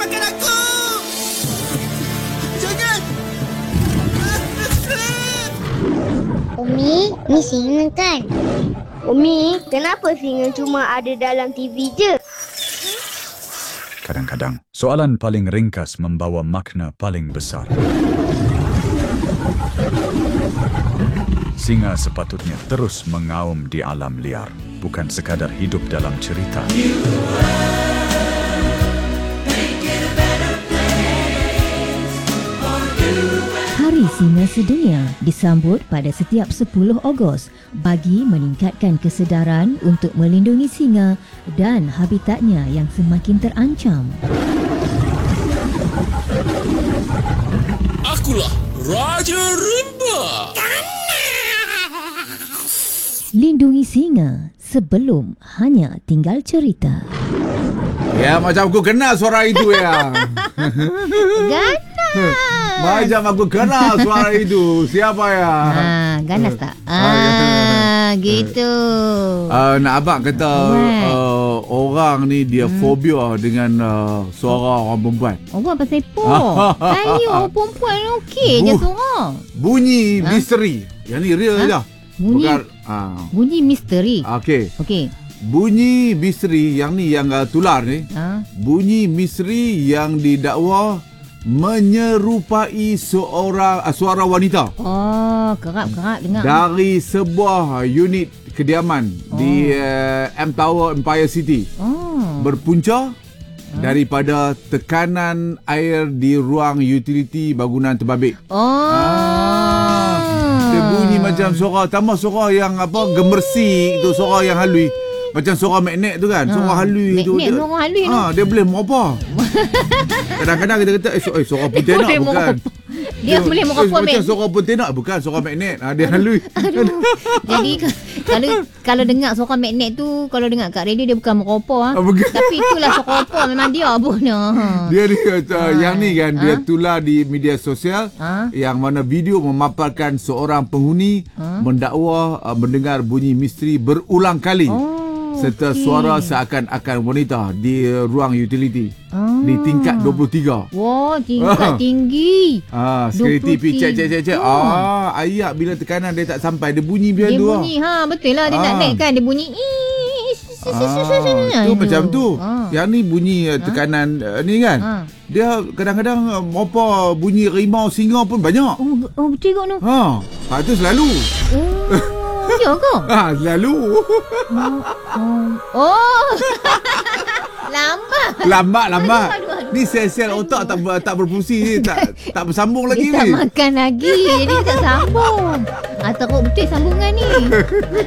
makan aku! Jangan! Umi, ni singa kan? Umi, kenapa singa cuma ada dalam TV je? Kadang-kadang, soalan paling ringkas membawa makna paling besar. Singa sepatutnya terus mengaum di alam liar, bukan sekadar hidup dalam cerita. Hari Singa Sedunia disambut pada setiap 10 Ogos bagi meningkatkan kesedaran untuk melindungi singa dan habitatnya yang semakin terancam. Akulah Raja Rimba. Lindungi singa sebelum hanya tinggal cerita. Ya, macam aku kenal suara itu ya. Ganas. Macam aku kenal suara itu. Siapa ya? Ganas tak? Gitu. Nak abang kata orang ni dia fobia dengan suara orang perempuan. Orang pasal apa? Saya orang perempuan okey je suara. Bunyi misteri. Yang ni real je. Bunyi, Bukan, bunyi misteri. Okey. Okey. Bunyi misteri yang ni yang tular ni. Bunyi misteri yang didakwa menyerupai seorang suara wanita. Oh, kerap-kerap dengar. Dari sebuah unit kediaman di M Tower Empire City. Berpunca daripada tekanan air di ruang utility bangunan terbabit. Dia bunyi macam suara, tambah suara yang gemersik tu, suara yang halui. Macam suara magnet tu kan, suara halui tu. Magnet suara halui tu. Dia boleh meropa. Kadang-kadang kita kata suara pontianak bukan. Dia boleh meropa macam suara pontianak bukan, suara magnet. Dia halui. Jadi kalau dengar suara magnet tu, kalau dengar kat radio dia bukan meropa tapi itulah suara ropa, memang dia pun. Dia ni yang ni kan dia tular di media sosial yang mana video memaparkan seorang penghuni mendakwa mendengar bunyi misteri berulang kali. Serta suara seakan-akan wanita di ruang utility di tingkat 23. Wah, tingkat tinggi. Security pergi cek. Ayak bila tekanan dia tak sampai, dia bunyi macam tu. Dia bunyi, betul lah. Dia nak naik kan, dia bunyi. Tu macam tu. Yang ni bunyi tekanan ni kan. Dia kadang-kadang apa bunyi rimau singa pun banyak. Oh betul kot tu. Itu selalu. Ya ke? Selalu. Lambat. Aduh. Ni sel-sel otak tak berfungsi, tak bersambung lagi dia ni. Tak makan lagi, jadi tak sambung. Teruk betul sambungan ni.